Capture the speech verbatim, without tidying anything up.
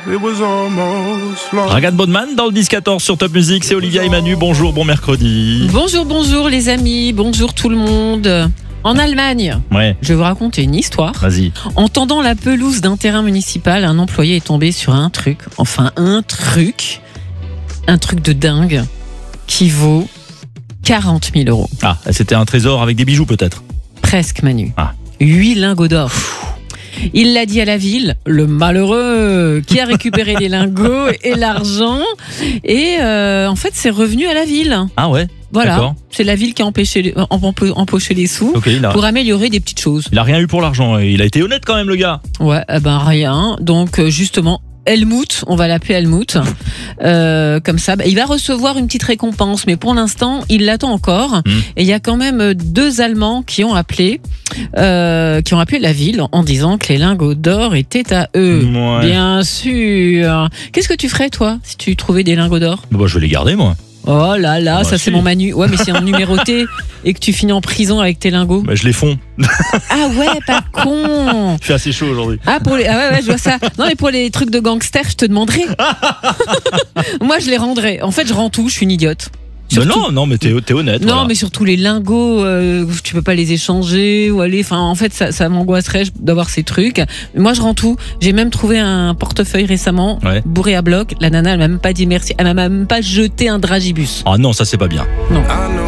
it was almost lost. Ragan Bodman dans le dix quatorze sur Top Music, c'est Olivia et Manu. Bonjour, bon mercredi. Bonjour, bonjour les amis, bonjour tout le monde. En Allemagne, Ouais, je vais vous raconter une histoire. vas-y. En tendant la pelouse d'un terrain municipal, un employé est tombé sur un truc, enfin un truc, un truc de dingue qui vaut quarante mille euros. Ah, c'était un trésor avec des bijoux peut-être. Presque, Manu. Ah. Huit lingots d'or. Il l'a dit à la ville, le malheureux qui a récupéré les lingots et l'argent. Et euh, en fait, c'est revenu à la ville. Ah ouais. Voilà, D'accord. c'est la ville qui a empêché les- empo- empoché les sous Ok, il a, pour améliorer des petites choses. il a rien eu pour l'argent. Il a été honnête quand même, le gars. Ouais, eh ben rien. Donc euh, justement, Helmut, on va l'appeler Helmut. Euh, comme ça, bah, il va recevoir une petite récompense, mais pour l'instant, il l'attend encore. Mmh. Et il y a quand même deux Allemands qui ont appelé, euh, qui ont appelé la ville en disant que les lingots d'or étaient à eux. Ouais. Bien sûr. Qu'est-ce que tu ferais toi si tu trouvais des lingots d'or? Bah, je vais les garder, moi. Oh là là, Bah, ça si. c'est mon Manu. Ouais, mais c'est un numéroté et que tu finis en prison avec tes lingots. Bah, je les fonds. Ah ouais, pas con. Il fait assez chaud aujourd'hui. Ah pour les ah ouais, ouais je vois ça. Non mais pour les trucs de gangster, je te demanderai. Moi je les rendrai. En fait, je rends tout, je suis une idiote. Bah Surtout- non, non, mais t'es, t'es honnête. Non, voilà. mais surtout les lingots, euh, tu peux pas les échanger ou aller. Enfin, en fait, ça, ça m'angoisserait d'avoir ces trucs. Mais moi, je rends tout. J'ai même trouvé un portefeuille récemment, Ouais. bourré à bloc. La nana, elle m'a même pas dit merci. Elle m'a même pas jeté un dragibus. Ah non, ça c'est pas bien. I know